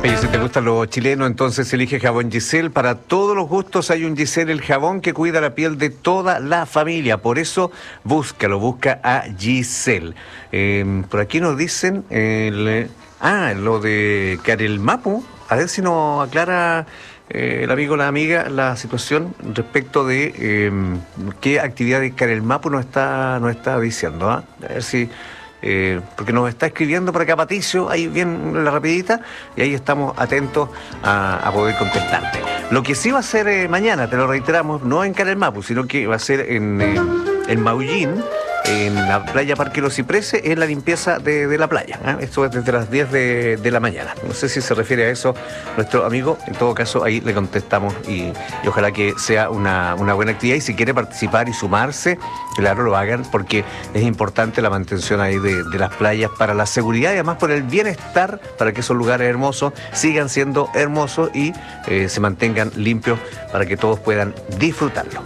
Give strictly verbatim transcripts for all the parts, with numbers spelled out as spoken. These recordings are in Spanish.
Oye, si te gustan los chilenos, entonces elige jabón Giselle. Para todos los gustos hay un Giselle, el jabón que cuida la piel de toda la familia. Por eso, búscalo, busca a Giselle. Eh, por aquí nos dicen, el, ah, lo de Karel Mapu. A ver si nos aclara eh, el amigo o la amiga la situación respecto de eh, qué actividad de Karel Mapu nos está, nos está diciendo. ¿eh? A ver si... Eh, porque nos está escribiendo por acá Patricio, ahí bien la rapidita, y ahí estamos atentos a, a poder contestarte. Lo que sí va a ser eh, mañana, te lo reiteramos, no en Karel Mapu, sino que va a ser en, eh, en Maullín, en la playa Parque Los Cipreses, en la limpieza de, de la playa. ¿eh? Esto es desde las diez de, de la mañana. No sé si se refiere a eso nuestro amigo. En todo caso, ahí le contestamos y, y ojalá que sea una, una buena actividad. Y si quiere participar y sumarse, claro, lo hagan, porque es importante la mantención ahí de, de las playas para la seguridad y además por el bienestar, para que esos lugares hermosos sigan siendo hermosos y eh, se mantengan limpios para que todos puedan disfrutarlo.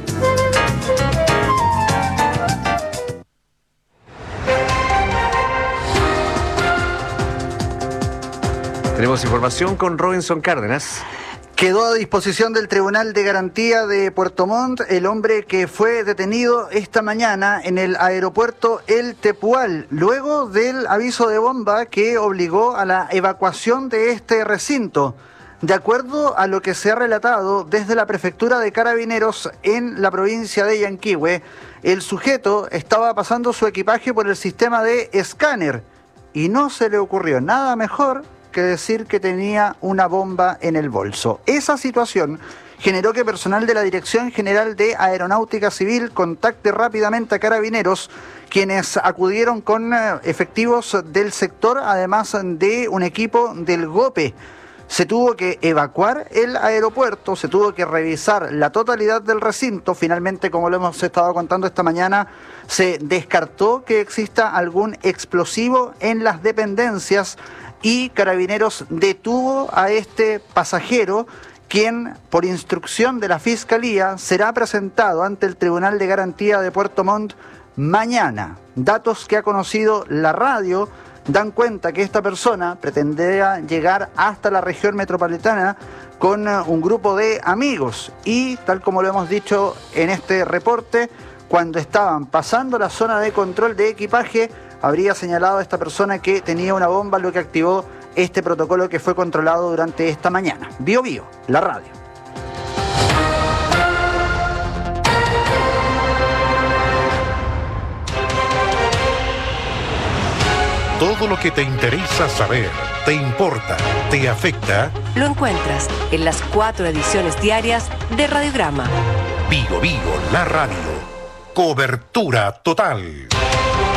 Tenemos información con Robinson Cárdenas. Quedó a disposición del Tribunal de Garantía de Puerto Montt el hombre que fue detenido esta mañana en el aeropuerto El Tepual, luego del aviso de bomba que obligó a la evacuación de este recinto. De acuerdo a lo que se ha relatado desde la Prefectura de Carabineros en la provincia de Yanquihue, el sujeto estaba pasando su equipaje por el sistema de escáner y no se le ocurrió nada mejor que decir que tenía una bomba en el bolso. Esa situación generó que personal de la Dirección General de Aeronáutica Civil contacte rápidamente a Carabineros, quienes acudieron con efectivos del sector, además de un equipo del GOPE. Se tuvo que evacuar el aeropuerto, se tuvo que revisar la totalidad del recinto. Finalmente, como lo hemos estado contando esta mañana, se descartó que exista algún explosivo en las dependencias y Carabineros detuvo a este pasajero, quien, por instrucción de la Fiscalía, será presentado ante el Tribunal de Garantía de Puerto Montt mañana. Datos que ha conocido la radio dan cuenta que esta persona pretendía llegar hasta la región metropolitana con un grupo de amigos y, tal como lo hemos dicho en este reporte, cuando estaban pasando la zona de control de equipaje, habría señalado a esta persona que tenía una bomba, lo que activó este protocolo que fue controlado durante esta mañana. Bio Bio, la radio. Todo lo que te interesa saber, te importa, te afecta, lo encuentras en las cuatro ediciones diarias de Radiograma. Bio Bio, la radio. Cobertura total.